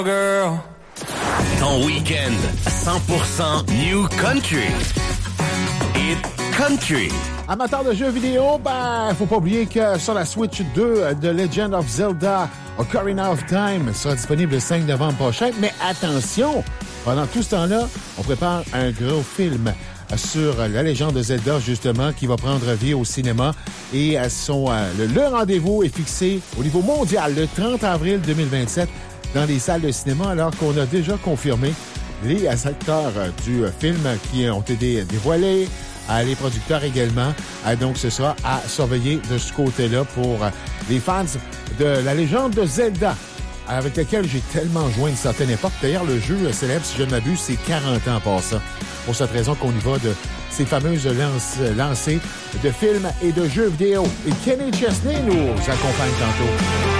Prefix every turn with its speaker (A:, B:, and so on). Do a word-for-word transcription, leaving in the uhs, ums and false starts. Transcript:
A: Girl.
B: Ton week-end cent pour cent New Country. Hit Country.
C: Amateurs de jeux vidéo, ben, faut pas oublier que sur la Switch deux de Legend of Zelda Ocarina of Time sera disponible le cinq novembre prochain. Mais attention, pendant tout ce temps-là, on prépare un gros film sur la légende de Zelda, justement, qui va prendre vie au cinéma. Et son, le, le rendez-vous est fixé au niveau mondial le trente avril deux mille vingt-sept dans les salles de cinéma, alors qu'on a déjà confirmé les acteurs du film qui ont été dévoilés, les producteurs également. Donc, ce sera à surveiller de ce côté-là pour les fans de la légende de Zelda, avec lequel j'ai tellement joué une certaine époque. D'ailleurs, le jeu célèbre, si je ne m'abuse, c'est quarante ans en passant. Pour cette raison qu'on y va de ces fameuses lance, lancées de films et de jeux vidéo. Et Kenny Chesney nous accompagne tantôt.